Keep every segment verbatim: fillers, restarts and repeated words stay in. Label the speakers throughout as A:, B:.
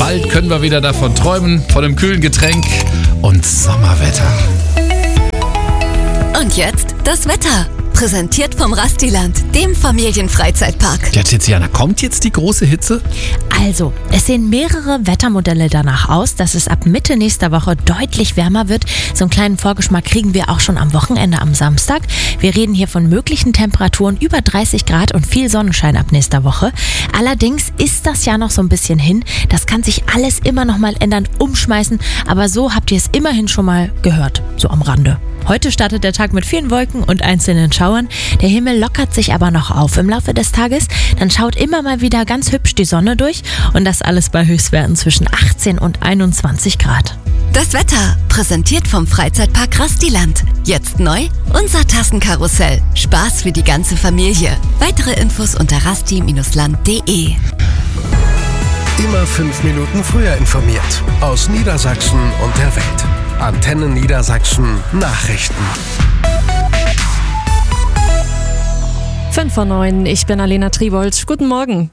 A: Bald können wir wieder davon träumen, von einem kühlen Getränk und Sommerwetter.
B: Und jetzt das Wetter. Präsentiert vom Rastiland, dem Familienfreizeitpark.
A: Ja, Tiziana, kommt jetzt die große Hitze?
C: Also, es sehen mehrere Wettermodelle danach aus, dass es ab Mitte nächster Woche deutlich wärmer wird. So einen kleinen Vorgeschmack kriegen wir auch schon am Wochenende am Samstag. Wir reden hier von möglichen Temperaturen über dreißig Grad und viel Sonnenschein ab nächster Woche. Allerdings ist das ja noch so ein bisschen hin. Das kann sich alles immer noch mal ändern, umschmeißen. Aber so habt ihr es immerhin schon mal gehört, so am Rande. Heute startet der Tag mit vielen Wolken und einzelnen Schauern. Der Himmel lockert sich aber noch auf im Laufe des Tages. Dann schaut immer mal wieder ganz hübsch die Sonne durch. Und das alles bei Höchstwerten zwischen achtzehn und einundzwanzig Grad.
B: Das Wetter, präsentiert vom Freizeitpark Rastiland. Jetzt neu, unser Tassenkarussell. Spaß für die ganze Familie. Weitere Infos unter rasti Bindestrich land punkt de.
D: Immer fünf Minuten früher informiert. Aus Niedersachsen und der Welt. Antenne Niedersachsen Nachrichten.
E: fünf vor neun, ich bin Alena Tribold. Guten Morgen.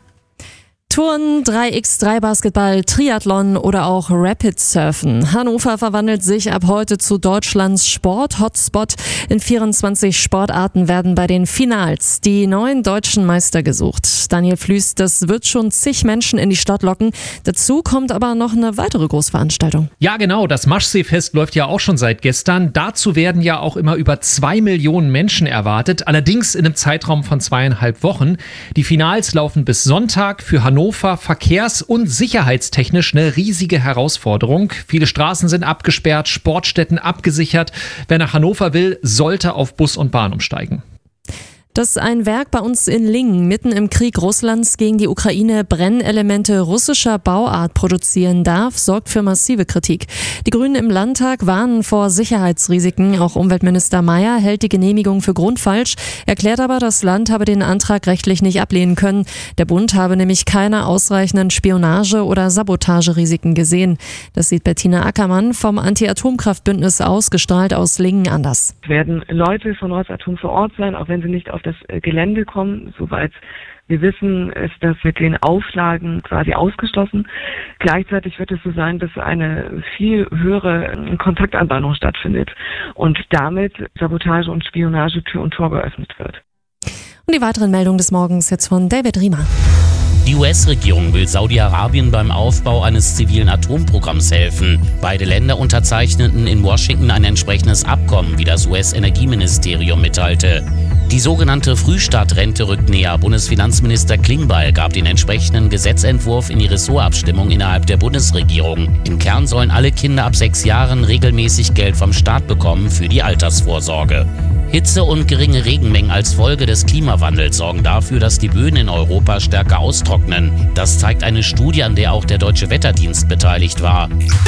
E: Turnen, drei mal drei Basketball, Triathlon oder auch Rapid Surfen. Hannover verwandelt sich ab heute zu Deutschlands Sport-Hotspot. In vierundzwanzig Sportarten werden bei den Finals die neuen deutschen Meister gesucht. Daniel Flüß, das wird schon zig Menschen in die Stadt locken. Dazu kommt aber noch eine weitere Großveranstaltung.
F: Ja genau, das Maschsee-Fest läuft ja auch schon seit gestern. Dazu werden ja auch immer über zwei Millionen Menschen erwartet, allerdings in einem Zeitraum von zweieinhalb Wochen. Die Finals laufen bis Sonntag. Für Hannover verkehrs- und sicherheitstechnisch eine riesige Herausforderung. Viele Straßen sind abgesperrt, Sportstätten abgesichert. Wer nach Hannover will, sollte auf Bus und Bahn umsteigen.
E: Dass ein Werk bei uns in Lingen mitten im Krieg Russlands gegen die Ukraine Brennelemente russischer Bauart produzieren darf, sorgt für massive Kritik. Die Grünen im Landtag warnen vor Sicherheitsrisiken. Auch Umweltminister Mayer hält die Genehmigung für grundfalsch, erklärt aber, das Land habe den Antrag rechtlich nicht ablehnen können. Der Bund habe nämlich keine ausreichenden Spionage- oder Sabotagerisiken gesehen. Das sieht Bettina Ackermann vom Anti-Atomkraftbündnis ausgestrahlt aus Lingen anders.
G: Es werden Leute von Rosatom vor Ort sein, auch wenn sie nicht auf das Gelände kommen. Soweit wir wissen, ist das mit den Auflagen quasi ausgeschlossen. Gleichzeitig wird es so sein, dass eine viel höhere Kontaktanbahnung stattfindet und damit Sabotage und Spionage Tür und Tor geöffnet wird.
E: Und die weiteren Meldungen des Morgens jetzt von David Riemer.
H: Die U S-Regierung will Saudi-Arabien beim Aufbau eines zivilen Atomprogramms helfen. Beide Länder unterzeichneten in Washington ein entsprechendes Abkommen, wie das U S-Energieministerium mitteilte. Die sogenannte Frühstartrente rückt näher. Bundesfinanzminister Klingbeil gab den entsprechenden Gesetzentwurf in die Ressortabstimmung innerhalb der Bundesregierung. Im Kern sollen alle Kinder ab sechs Jahren regelmäßig Geld vom Staat bekommen für die Altersvorsorge. Hitze und geringe Regenmengen als Folge des Klimawandels sorgen dafür, dass die Böden in Europa stärker austrocknen. Das zeigt eine Studie, an der auch der Deutsche Wetterdienst beteiligt war.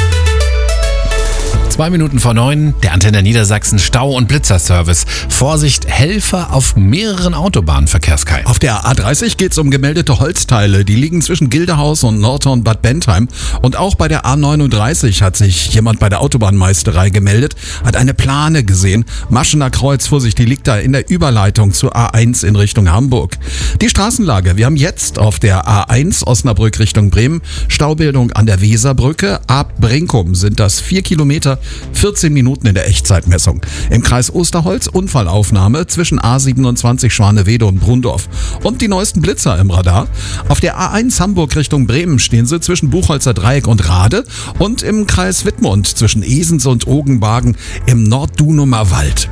A: Zwei Minuten vor neun, der Antenne Niedersachsen Stau- und Blitzerservice. Vorsicht, Helfer auf mehreren Autobahnverkehrskeilen.
I: Auf der A dreißig geht es um gemeldete Holzteile. Die liegen zwischen Gildehaus und Nordhorn-Bad Bentheim. Und auch bei der A neununddreißig hat sich jemand bei der Autobahnmeisterei gemeldet, hat eine Plane gesehen. Maschener Kreuz, Vorsicht, die liegt da in der Überleitung zur A eins in Richtung Hamburg. Die Straßenlage, wir haben jetzt auf der A eins Osnabrück Richtung Bremen Staubildung an der Weserbrücke. Ab Brinkum sind das vier Kilometer, vierzehn Minuten in der Echtzeitmessung. Im Kreis Osterholz Unfallaufnahme zwischen A siebenundzwanzig Schwanewede und Brundorf. Und die neuesten Blitzer im Radar. Auf der A eins Hamburg Richtung Bremen stehen sie zwischen Buchholzer Dreieck und Rade und im Kreis Wittmund zwischen Esens und Ogenbagen im Norddunumer Wald.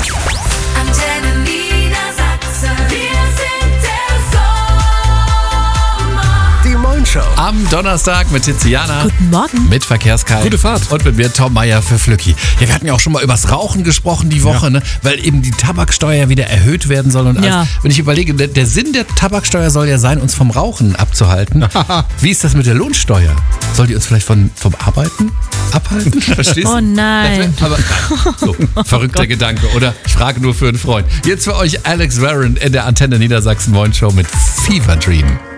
D: Show.
A: Am Donnerstag mit Tiziana.
C: Guten Morgen.
A: Mit Verkehrskai.
I: Gute Fahrt.
A: Und mit mir Tom Meyer für Flücki. Ja, wir hatten ja auch schon mal übers Rauchen gesprochen die Woche, ja. ne? Weil eben die Tabaksteuer wieder erhöht werden soll. Und
C: ja.
A: alles. Wenn ich überlege, der, der Sinn der Tabaksteuer soll ja sein, uns vom Rauchen abzuhalten. Wie ist das mit der Lohnsteuer? Soll die uns vielleicht von, vom Arbeiten abhalten? Verstehst du?
C: Oh nein.
A: Das wär, aber nein. So, verrückter oh Gedanke, oder? Ich frage nur für einen Freund. Jetzt für euch Alex Warren in der Antenne Niedersachsen Morning Show mit Fever Dream.